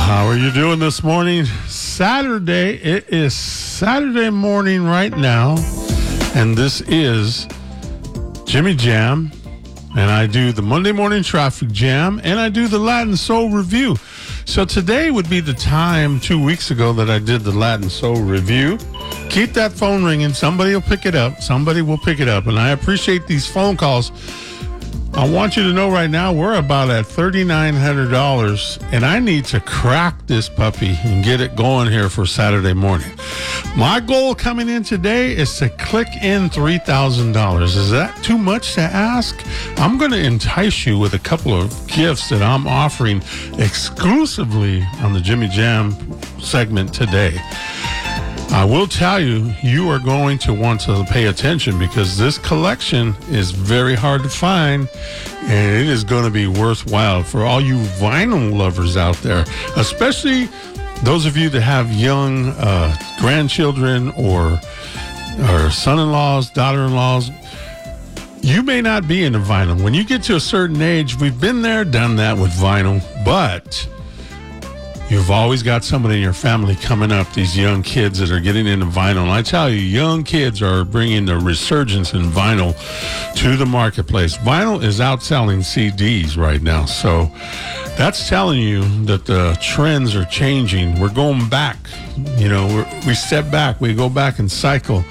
How are you doing this morning? Saturday. It is Saturday morning right now, and this is Jimmy Jam, and I do the Monday Morning Traffic Jam, and I do the Latin Soul Review. So today would be the time 2 weeks ago that I did the Latin Soul Review. Keep that phone ringing. Somebody will pick it up. Somebody will pick it up, and I appreciate these phone calls. I want you to know right now we're about at $3,900, and I need to crack this puppy and get it going here for Saturday morning. My goal coming in today is to click in $3,000. Is that too much to ask? I'm going to entice you with a couple of gifts that I'm offering exclusively on the Jimmy Jam segment today. I will tell you, you are going to want to pay attention because this collection is very hard to find, and it is going to be worthwhile for all you vinyl lovers out there, especially those of you that have young grandchildren or son-in-laws, daughter-in-laws. You may not be into vinyl. When you get to a certain age, we've been there, done that with vinyl, but you've always got somebody in your family coming up, these young kids that are getting into vinyl. And I tell you, young kids are bringing the resurgence in vinyl to the marketplace. Vinyl is outselling CDs right now. So that's telling you that the trends are changing. We're going back. You know, we step back. We go back and cycle.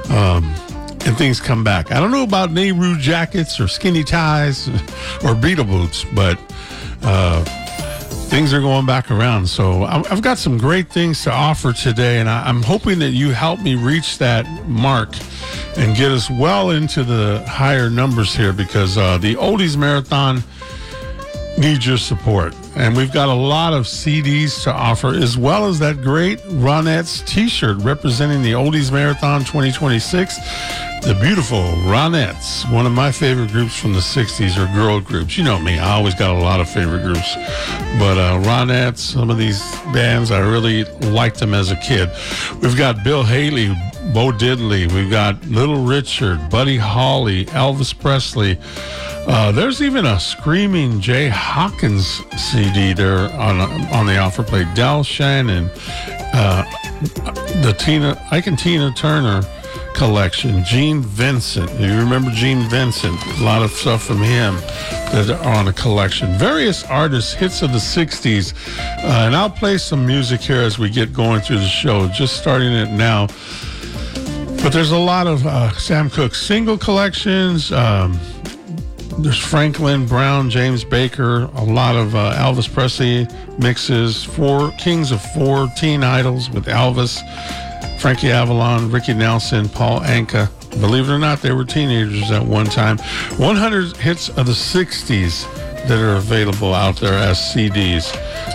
And things come back. I don't know about Nehru jackets or skinny ties or Beatle boots, but things are going back around. So I've got some great things to offer today, and I'm hoping that you help me reach that mark and get us well into the higher numbers here, because the Oldies Marathon needs your support. And we've got a lot of CDs to offer, as well as that great Ronettes t-shirt representing the Oldies Marathon 2026. The beautiful Ronettes, one of my favorite groups from the 60s, or girl groups. You know me, I always got a lot of favorite groups. But Ronettes, some of these bands, I really liked them as a kid. We've got Bill Haley, Bo Diddley. We've got Little Richard, Buddy Holly, Elvis Presley. There's even a Screaming Jay Hawkins CD there on the offer plate. Del Shannon, the Ike and Tina Turner collection. Gene Vincent. You remember Gene Vincent? A lot of stuff from him that are on a collection. Various artists, hits of the 60s. And I'll play some music here as we get going through the show, just starting it now. But there's a lot of Sam Cooke single collections. There's Franklin Brown, James Baker, a lot of Elvis Presley mixes, Kings of Four, Teen Idols with Elvis, Frankie Avalon, Ricky Nelson, Paul Anka. Believe it or not, they were teenagers at one time. 100 hits of the 60s that are available out there as CDs.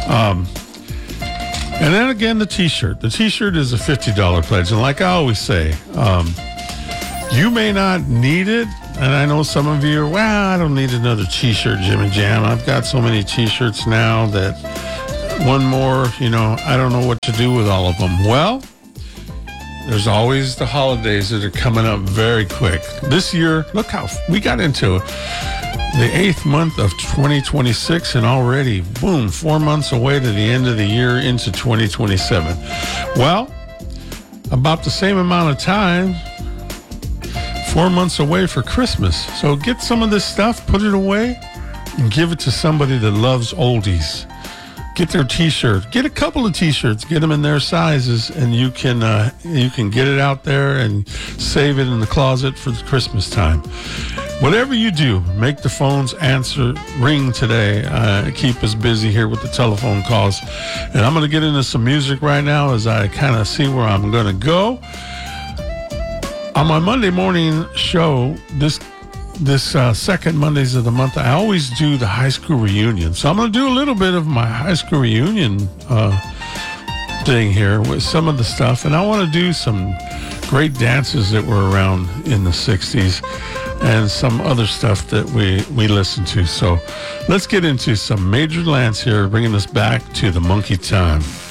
And then again, the t-shirt. The t-shirt is a $50 pledge. And like I always say, you may not need it. And I know some of you are, well, I don't need another t-shirt, Jimmy Jam. I've got so many t-shirts now that one more, I don't know what to do with all of them. Well, there's always the holidays that are coming up very quick. This year, look how we got into the 8th month of 2026, and already, boom, 4 months away to the end of the year into 2027. Well, about the same amount of time, 4 months away for Christmas. So get some of this stuff, put it away, and give it to somebody that loves oldies. Get their t-shirt. Get a couple of t-shirts. Get them in their sizes, and you can get it out there and save it in the closet for Christmas time. Whatever you do, make the phones ring today. Keep us busy here with the telephone calls. And I'm going to get into some music right now as I kind of see where I'm going to go. On my Monday morning show, this second Mondays of the month, I always do the high school reunion. So I'm going to do a little bit of my high school reunion thing here with some of the stuff. And I want to do some great dances that were around in the 60s and some other stuff that we listened to. So let's get into some Major Lance here, bringing us back to the Monkey Time.